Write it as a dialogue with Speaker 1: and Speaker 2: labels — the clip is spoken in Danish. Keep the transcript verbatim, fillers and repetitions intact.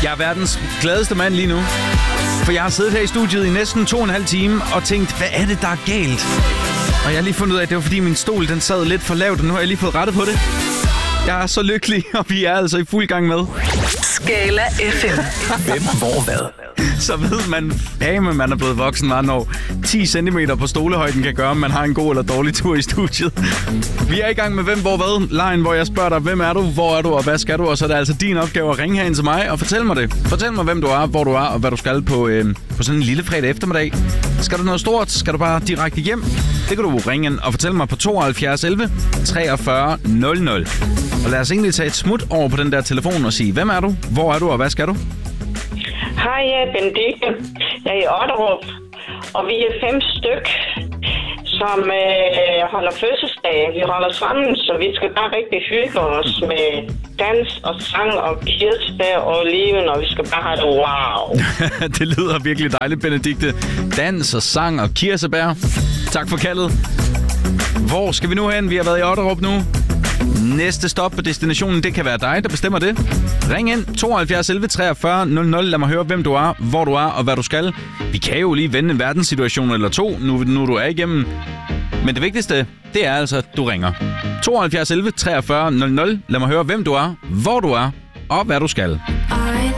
Speaker 1: Jeg er verdens gladeste mand lige nu. For jeg har siddet her i studiet i næsten to og en halv time og tænkt, hvad er det, der er galt? Og jeg har lige fundet ud af, at det var fordi min stol den sad lidt for lavt, og nu har jeg lige fået rettet på det. Jeg er så lykkelig, og vi er altså i fuld gang med
Speaker 2: Skala F M.
Speaker 3: Hvem, hvor, hvad?
Speaker 1: Så ved man, at man er blevet voksen meget når ti centimeter på stolehøjden kan gøre, om man har en god eller dårlig tur i studiet. Vi er i gang med Hvem, hvor, hvad? Lejen, hvor jeg spørger dig, hvem er du, hvor er du, og hvad skal du? Og så er det altså din opgave at ringe herind til mig og fortæl mig det. Fortæl mig, hvem du er, hvor du er, og hvad du skal på, øh, på sådan en lille fredag eftermiddag. Skal du noget stort? Skal du bare direkte hjem? Det kan du ringe ind og fortælle mig på tooghalvfjerds elleve treogfyrre nul nul. Og lad os egentlig tage et smut over på den der telefon og sige, hvem er du, hvor er du, og hvad skal du?
Speaker 4: Hej, jeg er Benedikte. Jeg er i Otterup, og vi er fem styk, som øh, holder fødselsdag. Vi holder sammen, så vi skal bare rigtig hygge os med dans og sang og kirsebær og oliven, og vi skal bare have det wow.
Speaker 1: Det lyder virkelig dejligt, Benedikte. Dans og sang og kirsebær. Tak for kaldet. Hvor skal vi nu hen? Vi har været i Otterup nu. Næste stop på destinationen, det kan være dig, der bestemmer det. Ring ind tooghalvfjerds elleve treogfyrre nul nul. Lad mig høre, hvem du er, hvor du er og hvad du skal. Vi kan jo lige vende en verdenssituation eller to, nu, nu du er igennem. Men det vigtigste, det er altså, at du ringer. tooghalvfjerds elleve treogfyrre nul nul. Lad mig høre, hvem du er, hvor du er og hvad du skal.